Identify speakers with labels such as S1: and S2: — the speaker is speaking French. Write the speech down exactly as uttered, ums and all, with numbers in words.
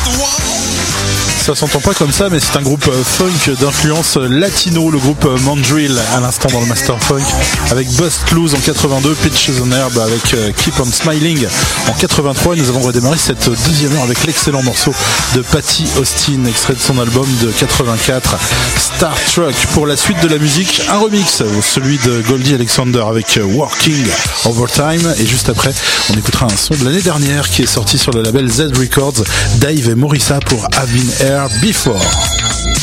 S1: Ça s'entend pas comme ça, mais c'est un groupe funk d'influence latino, le groupe Mandrill à l'instant dans le Master Funk, avec Bust Loose en quatre-vingt-deux, Pitches on Herb avec Keep on Smiling en quatre-vingt-trois. Et nous avons redémarré cette deuxième heure avec l'excellent morceau de Patty Austin, extrait de son album de quatre-vingt-quatre, Star Truck. Pour la suite de la musique, un remix, celui de Goldie Alexander avec Working Overtime. Et juste après, on écoutera un son de l'année dernière qui est sorti sur le label Z Records, Dave et Morissa pour Having Air Before.